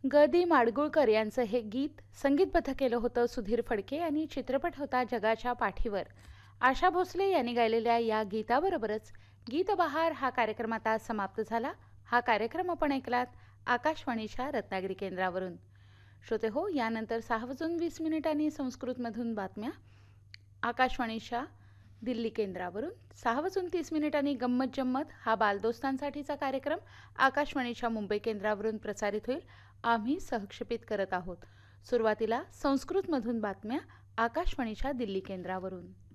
ग दी माडगुळकर यांचं हे गीत संगीतबद्ध केलं होतं सुधीर फडके आणि चित्रपट होता जगाच्या पाठीवर. आशा भोसले यांनी गायलेल्या या गीताबरोबरच गीतबहार हा कार्यक्रम आता समाप्त झाला. हा कार्यक्रम आपण ऐकलात आकाशवाणीच्या रत्नागिरी केंद्रावरून. श्रोते हो, यानंतर 6:20 संस्कृतमधून बातम्या आकाशवाणीच्या दिल्ली केंद्रावरून. 6:30 गंमत जम्मत हा बालदोस्तांसाठीचा कार्यक्रम आकाशवाणीच्या मुंबई केंद्रावरून प्रसारित होईल. आम्ही सहक्षेपित करत आहोत. सुरुवातीला संस्कृतमधून बातम्या आकाशवाणीच्या दिल्ली केंद्रावरून.